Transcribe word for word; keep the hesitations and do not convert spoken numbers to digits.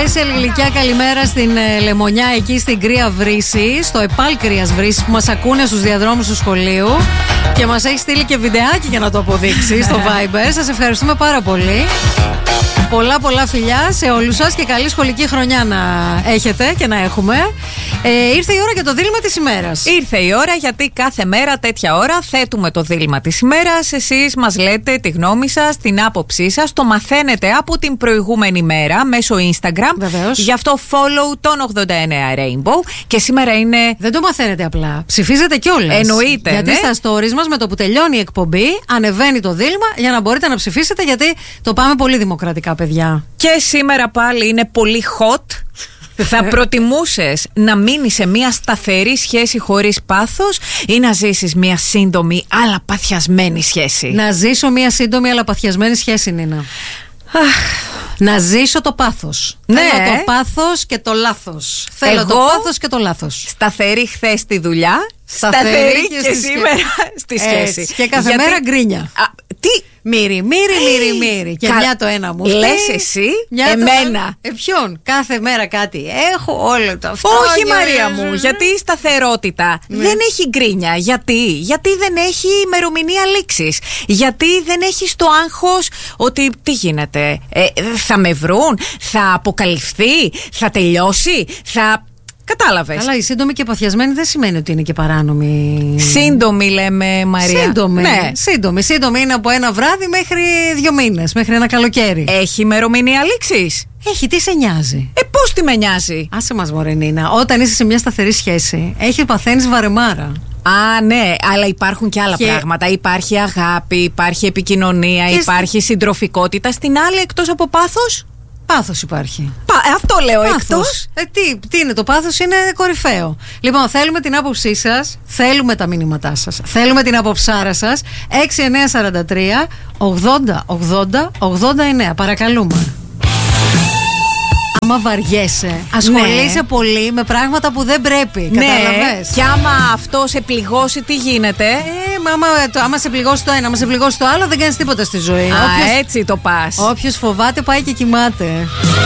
special γλυκιά καλημέρα στην ε, Λεμονιά, εκεί στην Κρία Βρύση, στο Επάλ Κρίας Βρύσης, που μας ακούνε στους διαδρόμους του σχολείου και μας έχει στείλει και βιντεάκι για να το αποδείξει στο Viber. Σας ευχαριστούμε πάρα πολύ. Πολλά πολλά φιλιά σε όλους σας και καλή σχολική χρονιά να έχετε και να έχουμε. Ε, ήρθε η ώρα για το δίλημμα της ημέρας. Ήρθε η ώρα, γιατί κάθε μέρα τέτοια ώρα θέτουμε το δίλημμα της ημέρας. Εσείς μας λέτε τη γνώμη σας, την άποψή σας. Το μαθαίνετε από την προηγούμενη μέρα μέσω Instagram. Βεβαίως. Γι' αυτό follow τον ογδόντα εννέα Rainbow. Και σήμερα είναι... Δεν το μαθαίνετε απλά. Ψηφίζετε κιόλας. Εννοείται. Γιατί ναι. στα stories μας, με το που τελειώνει η εκπομπή, ανεβαίνει το δίλημμα για να μπορείτε να ψηφίσετε, γιατί το πάμε πολύ δημοκρατικά, παιδιά. Και σήμερα πάλι είναι πολύ hot. Θα προτιμούσες να μείνεις σε μια σταθερή σχέση χωρίς πάθος ή να ζήσεις μια σύντομη αλλά παθιασμένη σχέση? Να ζήσω μια σύντομη αλλά παθιασμένη σχέση, Νίνα. Να ζήσω το πάθος. Ναι. Θέλω το πάθος και το λάθος. Θέλω Εγώ, το πάθος και το λάθος. Σταθερή χθες στη δουλειά, Σταθερή, σταθερή και, και, στη σήμερα στη σχέση. Έτσι. Και κάθε Γιατί... μέρα γκρίνια. Α, τι? Μύρι, μύρι, μύρι, μύρι. Και Κα... μια το ένα μου. Λες εσύ, μια εμένα. Το... Ε, ποιον? Κάθε μέρα κάτι έχω, όλο το αυτό. Όχι, Μαρία μου, γιατί η σταθερότητα ναι. δεν έχει γκρίνια. Γιατί? Γιατί δεν έχει ημερομηνία λήξης. Γιατί δεν έχει το άγχος ότι τι γίνεται, ε, θα με βρουν, θα αποκαλυφθεί, θα τελειώσει, θα... Κατάλαβες. Αλλά η σύντομη και παθιασμένη δεν σημαίνει ότι είναι και παράνομη. Σύντομη λέμε, Μαρία. Σύντομη. Ναι. Σύντομη. Σύντομη είναι από ένα βράδυ μέχρι δύο μήνες, μέχρι ένα καλοκαίρι. Έχει ημερομηνία λήξης? Έχει, τι σε νοιάζει? Ε, πώς τι με νοιάζει? Άσε μας, μωρέ Νίνα. Όταν είσαι σε μια σταθερή σχέση, έχει παθαίνεις βαρεμάρα. Α, ναι, αλλά υπάρχουν και άλλα και... πράγματα. Υπάρχει αγάπη, υπάρχει επικοινωνία, και υπάρχει στη... συντροφικότητα. Στην άλλη, εκτός από πάθος. Πάθος υπάρχει. Πα, αυτό λέω, πάθος. Εκτός. Ε, τι, τι είναι, το πάθος είναι κορυφαίο. Λοιπόν, θέλουμε την άποψή σας, θέλουμε τα μηνύματά σας, θέλουμε την άποψάρα σας. έξι εννιά τέσσερα τρία ογδόντα ογδόντα ογδόντα εννέα. Παρακαλούμε. Άμα βαριέσαι, ασχολείσαι ναι. πολύ με πράγματα που δεν πρέπει. Ναι. Κατάλαβες. Και άμα αυτό σε πληγώσει, τι γίνεται? Ε, άμα, το, άμα σε πληγώσει το ένα, άμα σε πληγώσει το άλλο, δεν κάνεις τίποτα στη ζωή. Α, όποιος, έτσι το πας. Όποιος φοβάται πάει και κοιμάται.